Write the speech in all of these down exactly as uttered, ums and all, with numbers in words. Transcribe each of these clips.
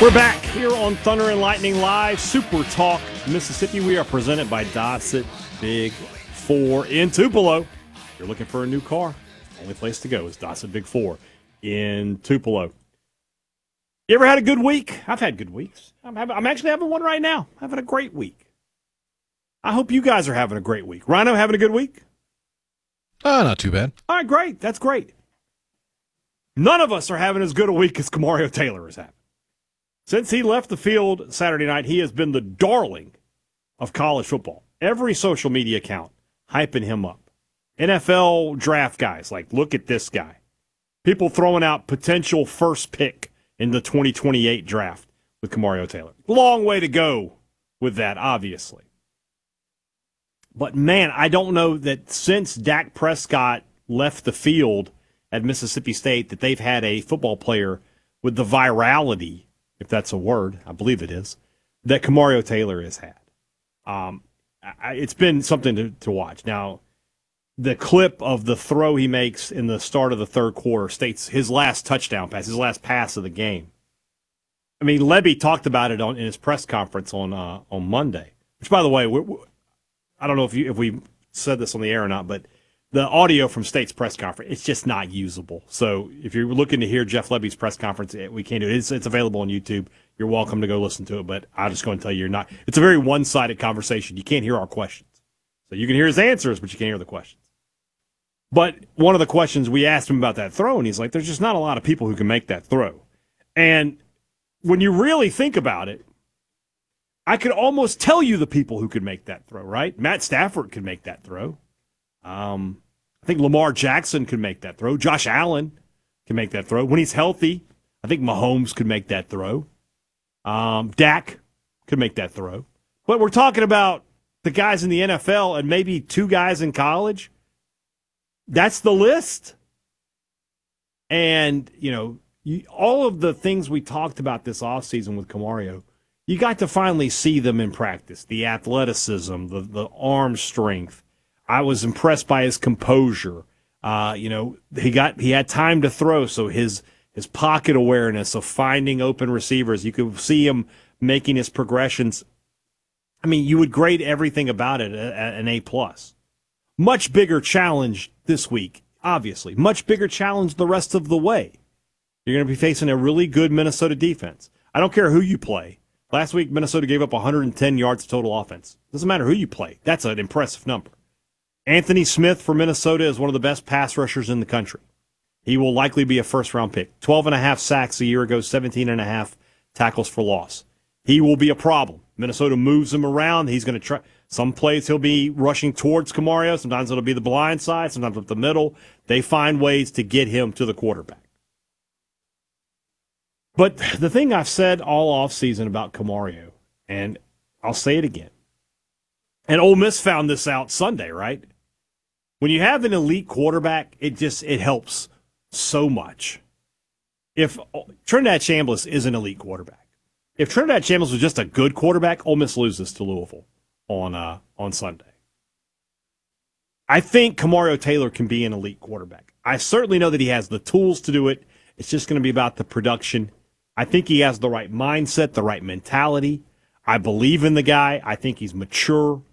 We're back here on Thunder and Lightning Live, Super Talk Mississippi. We are presented by Dossett Big Four in Tupelo. If you're looking for a new car, the only place to go is Dossett Big Four in Tupelo. You ever had a good week? I've had good weeks. I'm, having, I'm actually having one right now. Having a great week. I hope you guys are having a great week. Rhino, having a good week? Uh, not too bad. All right, great. That's great. None of us are having as good a week as Kamario Taylor is having. Since he left the field Saturday night, he has been the darling of college football. Every social media account hyping him up. N F L draft guys, like, look at this guy. People throwing out potential first pick in the twenty twenty-eight draft with Kamario Taylor. Long way to go with that, obviously. But, man, I don't know that since Dak Prescott left the field at Mississippi State that they've had a football player with the virality, if that's a word, I believe it is, that Kamario Taylor has had. Um, I, it's been something to, to watch. Now, the clip of the throw he makes in the start of the third quarter states his last touchdown pass, his last pass of the game. I mean, Lebby talked about it on in his press conference on uh, on Monday, which, by the way, we're, we're, I don't know if you if we said this on the air or not, but the audio from State's press conference, it's just not usable. So if you're looking to hear Jeff Lebby's press conference, we can't do it. It's, it's available on YouTube. You're welcome to go listen to it, but I'm just going to tell you, you're not. It's a very one-sided conversation. You can't hear our questions. So you can hear his answers, but you can't hear the questions. But one of the questions we asked him about that throw, and he's like, there's just not a lot of people who can make that throw. And when you really think about it, I could almost tell you the people who could make that throw, right? Matt Stafford could make that throw. Um, I think Lamar Jackson could make that throw. Josh Allen can make that throw. When he's healthy, I think Mahomes could make that throw. Um, Dak could make that throw. But we're talking about the guys in the N F L and maybe two guys in college. That's the list. And, you know, you, all of the things we talked about this offseason with Kamario, you got to finally see them in practice. The athleticism, the, the arm strength. I was impressed by his composure. Uh, you know, he got he had time to throw, so his his pocket awareness of finding open receivers, you could see him making his progressions. I mean, you would grade everything about it at an A plus. Much bigger challenge this week, obviously. Much bigger challenge the rest of the way. You're going to be facing a really good Minnesota defense. I don't care who you play. Last week, Minnesota gave up one hundred ten yards of total offense. Doesn't matter who you play. That's an impressive number. Anthony Smith for Minnesota is one of the best pass rushers in the country. He will likely be a first-round pick. twelve and a half sacks a year ago, seventeen and a half tackles for loss. He will be a problem. Minnesota moves him around. He's going to try. Some plays he'll be rushing towards Kamario. Sometimes it'll be the blind side. Sometimes up the middle. They find ways to get him to the quarterback. But the thing I've said all offseason about Kamario, and I'll say it again, and Ole Miss found this out Sunday, right? When you have an elite quarterback, it just it helps so much. If Trinidad Chambliss is an elite quarterback, if Trinidad Chambliss was just a good quarterback, Ole Miss loses to Louisville on uh, on Sunday. I think Kamario Taylor can be an elite quarterback. I certainly know that he has the tools to do it. It's just going to be about the production. I think he has the right mindset, the right mentality. I believe in the guy. I think he's mature.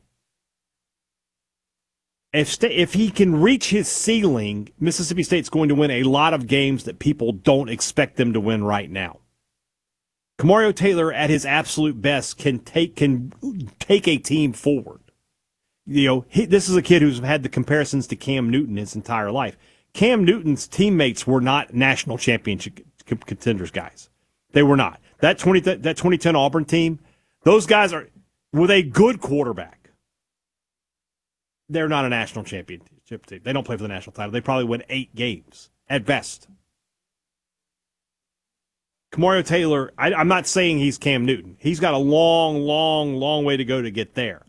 If if he can reach his ceiling, Mississippi State's going to win a lot of games that people don't expect them to win right now. Kamario Taylor, at his absolute best, can take can take a team forward. You know, he, this is a kid who's had the comparisons to Cam Newton his entire life. Cam Newton's teammates were not national championship contenders guys. They were not. That twenty that twenty ten Auburn team, those guys are with a good quarterback. They're not a national championship team. They don't play for the national title. They probably win eight games at best. Kamario Taylor, I, I'm not saying he's Cam Newton. He's got a long, long, long way to go to get there.